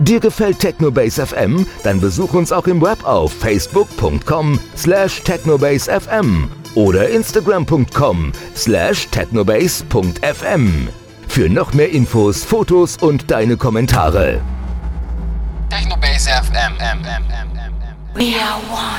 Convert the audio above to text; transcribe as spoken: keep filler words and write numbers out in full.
Dir gefällt Technobase F M? Dann besuch uns auch im Web auf facebook punkt com slash technobase f m oder instagram punkt com slash technobase punkt f m. Für noch mehr Infos, Fotos und deine Kommentare. Technobase F M. We are one.